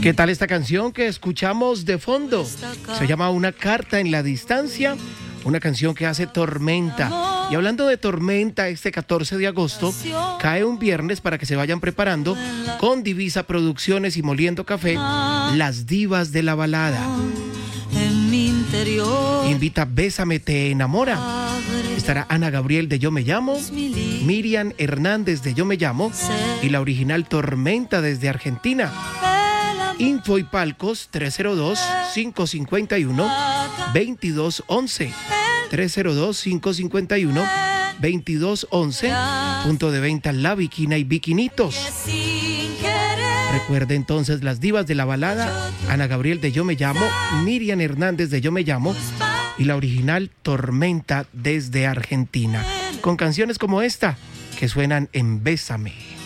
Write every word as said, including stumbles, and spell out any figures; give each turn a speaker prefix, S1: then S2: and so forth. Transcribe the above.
S1: ¿Qué tal esta canción que escuchamos de fondo? Se llama Una carta en la distancia, una canción que hace Tormenta. Y hablando de Tormenta, este catorce de agosto cae un viernes para que se vayan preparando con Divisa Producciones y Moliendo Café, las divas de la balada.
S2: En mi interior
S1: Invita Bésame te enamora. Estará Ana Gabriel de Yo me llamo, Miriam Hernández de Yo me llamo y la original Tormenta desde Argentina. Info y palcos tres cero dos, cinco cinco uno, dos dos uno uno. tres cero dos, cinco cinco uno, dos dos uno uno. Punto de venta La Bikina y Bikinitos. Recuerde entonces las divas de la balada, Ana Gabriel de Yo me llamo, Miriam Hernández de Yo me llamo y la original Tormenta desde Argentina. Con canciones como esta que suenan en Bésame.